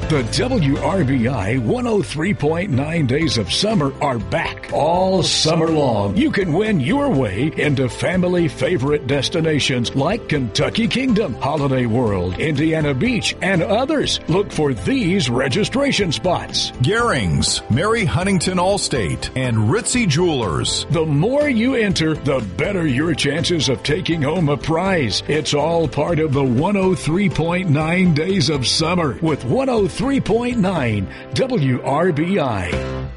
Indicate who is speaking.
Speaker 1: The WRBI 103.9 Days of Summer are back all summer long. You can win your way into family favorite destinations like Kentucky Kingdom, Holiday World, Indiana Beach, and others. Look for these registration spots:
Speaker 2: Garings, Mary Huntington Allstate, and Ritzy Jewelers.
Speaker 1: The more you enter, the better your chances of taking home a prize. It's all part of the 103.9 Days of Summer with 103.9 WRBI.